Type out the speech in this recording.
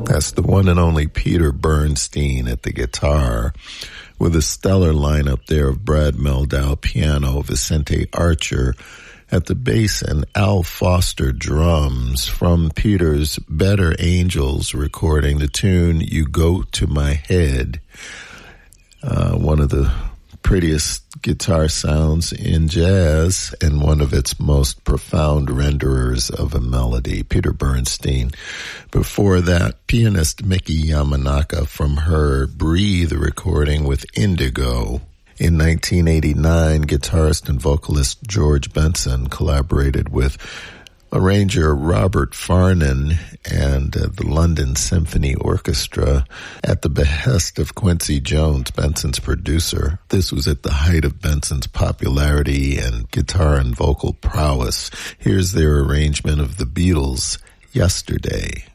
That's the one and only Peter Bernstein at the guitar, with a stellar lineup there of Brad Meldau piano, Vicente Archer at the bass, and Al Foster drums from Peter's Better Angels recording, the tune You Go to My Head, one of the prettiest guitar sounds in jazz and one of its most profound renderers of a melody, Peter Bernstein. Before that, pianist Miki Yamanaka from her Breathe recording with Indigo. In 1989, guitarist and vocalist George Benson collaborated with arranger Robert Farnon and the London Symphony Orchestra at the behest of Quincy Jones, Benson's producer. This was at the height of Benson's popularity and guitar and vocal prowess. Here's their arrangement of the Beatles' Yesterday.